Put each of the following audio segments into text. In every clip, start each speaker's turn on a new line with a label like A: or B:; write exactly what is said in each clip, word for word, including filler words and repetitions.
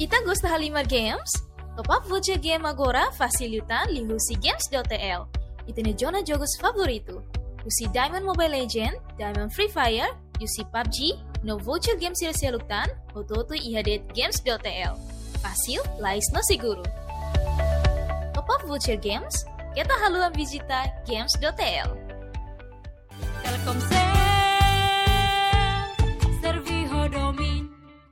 A: Ita gosta Halimar Games? Top up voucher game agora facilitan lihusi games.tl. Itene jona jogos favorito. Usi Diamond Mobile Legend, Diamond Free Fire, usi P U B G, no voucher games sila selutan, ototo ihadet games.tl. Fácil, lais no seguro. Top up voucher games, kita haluan visita games.tl.
B: Telkomsel, Serviho Domin.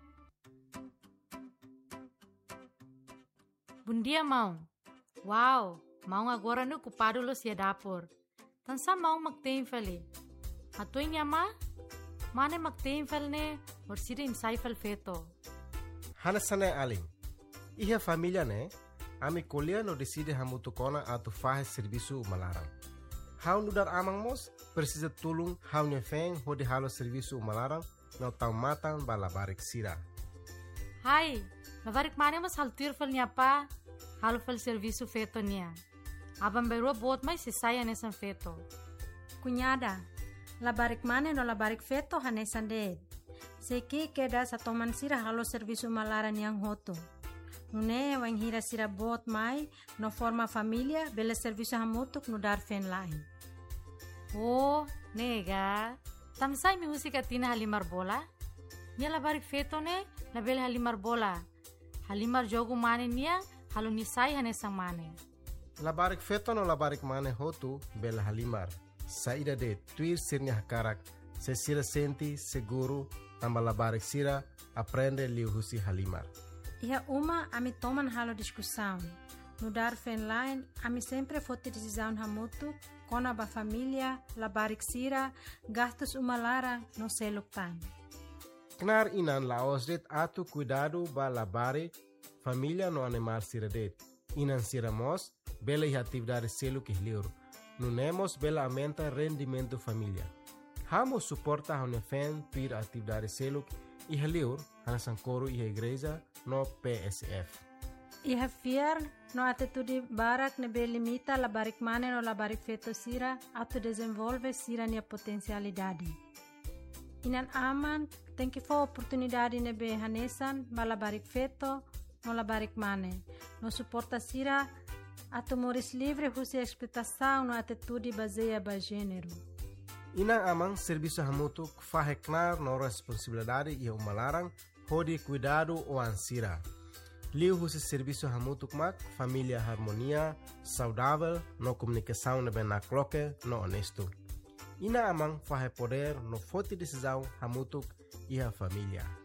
B: Bundia mau. Wow, mau agora no culpado los ya dapur. Tansa mau magtein feli. Atoy niya ma? Mane magtein fel ne, orsida insay fel feto.
C: Hanasane aling. Iha família ne, ami kolia no decide hamutu kona atu fahe serviço malaram. Hau nudar amang mos, precisa tulung hau nyefeng hodi halo serviço malaram no tau matan balabarik sira.
B: Hai, labarik mane mas haltir fel niya pa, halo fel serviço feto niya. Abang berua bot mai se saya nesan feto.
D: Cunhada, labarik mane no labarik feto hanesan de. Seki keda sa toman sira halo serviço malaran yang hoto. Nune wang hira sira bot mai no forma família bela serviço hamutuk no dar fen lain.
B: Oh, nega. Tamsay mi musika tina halimar bola? Nia labarik feto ne, label halimar bola. Halimar jogo mane niya, halo nisay hanesang mane.
C: Labarik feto no labarik mane hotu bela halimar. Saída de tuir sirnya hakarak, se sira senti seguro tamba labarik sira aprende liuhusi halimar.
D: Iha uma ami toman halo discussão. No dar fen line, ami sempre fote decisão hamutu, kona ba família, labarik sira, gastos umalara no seluktan.
C: Knar inan laosdet atu cuidado ba labari família no animal sira det. Inan sira mos, bela e atividade selo que liur. Nunemos bela aumenta rendimento família. Hamo suporta a unefen pir atividade selo e liur, hanasan coro e igreja no P S F.
D: Iha fiar no atitude barak nebe limita labarik mane no labarik feto sira atu desenvolve sira nia potencialidade. Inan aman tem que for oportunidade nebe hanesan ba labarik feto no labarik mane. No suporta sira atu moris livre husi expectação no atitude baseia ba gênero.
C: Ina amang serviço hamutu fahe knar no responsabilidade e umalarang hodi cuidado o ansira. Liu husi serviço hamutu mak família harmonia, saudável, no comunicação nebe na cloque, no honesto. Ina amang fahe poder no forte decisão hamutu e a família.